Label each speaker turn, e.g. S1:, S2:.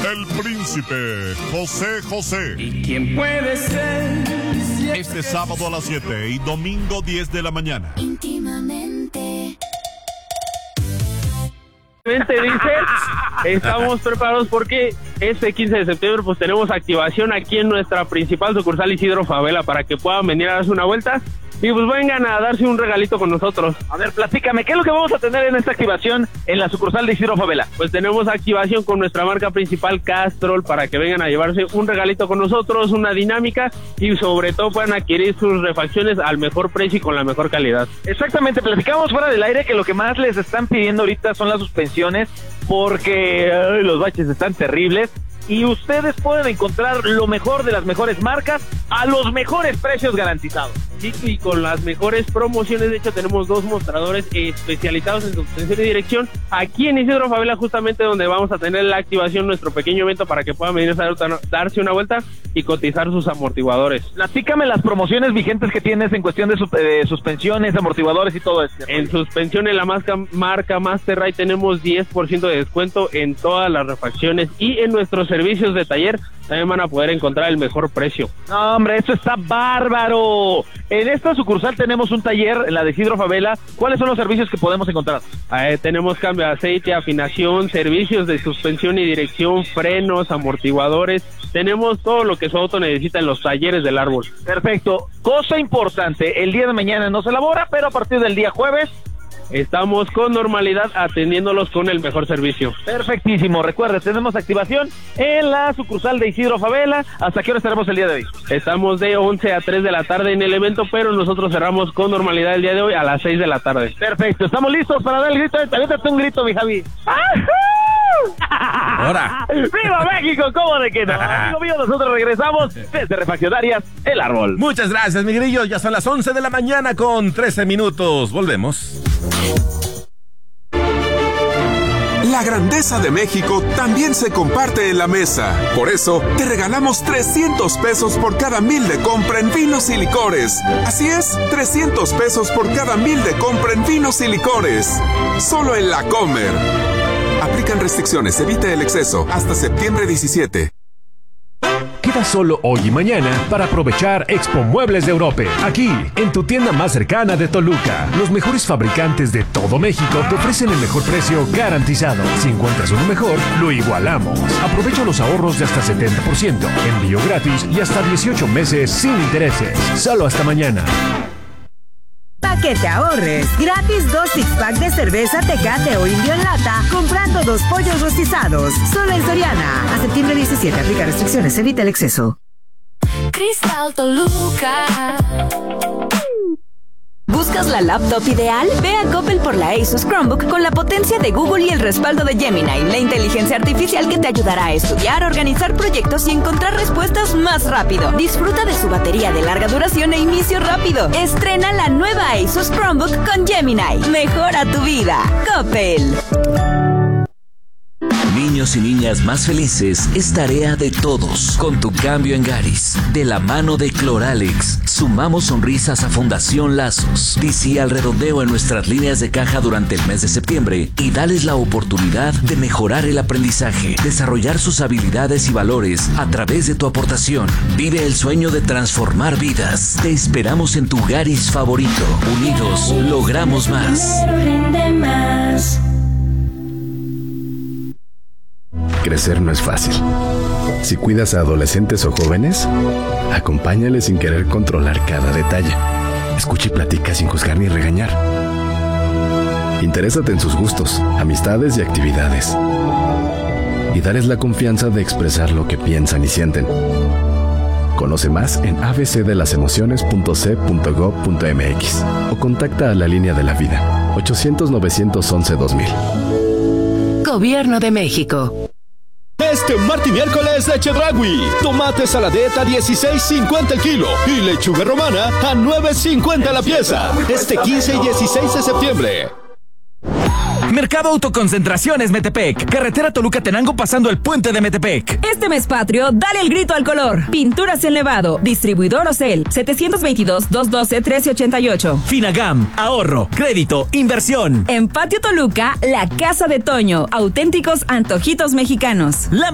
S1: el príncipe José José.
S2: ¿Y quién puede ser?
S1: Este sábado a las 7 y domingo 10 de la mañana.
S3: Íntimamente.
S4: Dice, estamos preparados porque este 15 de septiembre pues tenemos activación aquí en nuestra principal sucursal Isidro Favela para que puedan venir a darse una vuelta y pues vengan a darse un regalito con nosotros.
S5: A ver, platícame, ¿qué es lo que vamos a tener en esta activación en la sucursal de Isidro Favela?
S4: Pues tenemos activación con nuestra marca principal Castrol para que vengan a llevarse un regalito con nosotros, una dinámica y sobre todo puedan adquirir sus refacciones al mejor precio y con la mejor calidad.
S5: Exactamente, platicamos fuera del aire que lo que más les están pidiendo ahorita son las suspensiones porque los baches están terribles y ustedes pueden encontrar lo mejor de las mejores marcas a los mejores precios garantizados.
S4: Sí, y con las mejores promociones. De hecho tenemos 2 mostradores especializados en suspensión y dirección aquí en Isidro Favela, justamente donde vamos a tener la activación, nuestro pequeño evento para que puedan venir a darse una vuelta y cotizar sus amortiguadores.
S5: Platícame las promociones vigentes que tienes en cuestión de suspensiones, amortiguadores y todo esto.
S4: En suspensión en la marca Master Ride tenemos 10% de descuento en todas las refacciones y en nuestros servicios de taller también van a poder encontrar el mejor precio.
S5: No, hombre, eso está bárbaro. En esta sucursal tenemos un taller, en la de Isidro Favela. ¿Cuáles son los servicios que podemos encontrar?
S4: Tenemos cambio de aceite, afinación, servicios de suspensión y dirección, frenos, amortiguadores. Tenemos todo lo que su auto necesita en los talleres del árbol.
S5: Perfecto. Cosa importante, el día de mañana no se elabora, pero a partir del día jueves
S4: estamos con normalidad atendiéndolos con el mejor servicio.
S5: Perfectísimo. Recuerde, tenemos activación en la sucursal de Isidro Favela. ¿Hasta qué hora estaremos el día de hoy?
S4: Estamos de 11 a 3 de la tarde en el evento, pero nosotros cerramos con normalidad el día de hoy a las 6 de la tarde.
S5: Perfecto. Estamos listos para dar el grito. Aviéntate un grito, mi Javi.
S6: ¡Ahora!
S5: ¡Viva México! ¿Cómo de que no? Amigo mío, nosotros regresamos desde Refaccionarias El Árbol.
S6: Muchas gracias, mi grillo. Ya son las 11 de la mañana con 13 minutos. Volvemos.
S7: La grandeza de México también se comparte en la mesa. Por eso, te regalamos 300 pesos por cada 1,000 de compra en vinos y licores. Así es, 300 pesos por cada 1,000 de compra en vinos y licores. Solo en La Comer. Aplican restricciones, evita el exceso. Hasta septiembre 17.
S8: Queda solo hoy y mañana para aprovechar Expo Muebles de Europe. Aquí, en tu tienda más cercana de Toluca. Los mejores fabricantes de todo México te ofrecen el mejor precio garantizado. Si encuentras uno mejor, lo igualamos. Aprovecha los ahorros de hasta 70%, envío gratis y hasta 18 meses sin intereses. Solo hasta mañana.
S9: Para que te ahorres, gratis 2 six-pack de cerveza Tecate o Indio en lata, comprando 2 pollos rostizados. Solo en Soriana. A septiembre 17, aplica restricciones, evita el exceso.
S3: Cristal Toluca.
S10: ¿Buscas la laptop ideal? Ve a Coppel por la Asus Chromebook con la potencia de Google y el respaldo de Gemini, la inteligencia artificial que te ayudará a estudiar, organizar proyectos y encontrar respuestas más rápido. Disfruta de su batería de larga duración e inicio rápido. Estrena la nueva Asus Chromebook con Gemini. Mejora tu vida. Coppel.
S11: Niños y niñas más felices es tarea de todos. Con tu cambio en Garis, de la mano de Cloralex, sumamos sonrisas a Fundación Lazos. DC al redondeo en nuestras líneas de caja durante el mes de septiembre y dales la oportunidad de mejorar el aprendizaje, desarrollar sus habilidades y valores a través de tu aportación. Vive el sueño de transformar vidas. Te esperamos en tu Garis favorito. Unidos, logramos más.
S12: Crecer no es fácil. Si cuidas a adolescentes o jóvenes, acompáñales sin querer controlar cada detalle. Escucha y platica sin juzgar ni regañar. Interésate en sus gustos, amistades y actividades. Y dales la confianza de expresar lo que piensan y sienten. Conoce más en abcdelasemociones.c.gov.mx o contacta a la línea de la vida 800-911-2000.
S13: Gobierno de México.
S14: Este martes y miércoles de Chedraui, tomate saladeta a $16.50 el kilo y lechuga romana a $9.50 la pieza. Este 15 y 16 de septiembre.
S15: Mercado Autoconcentraciones Metepec, carretera Toluca-Tenango pasando el puente de Metepec.
S16: Este mes patrio, dale el grito al color. Pinturas El Nevado, distribuidor Ocel, 722-212-1388.
S15: Finagam, ahorro, crédito, inversión.
S16: En Patio Toluca, la Casa de Toño, auténticos antojitos mexicanos.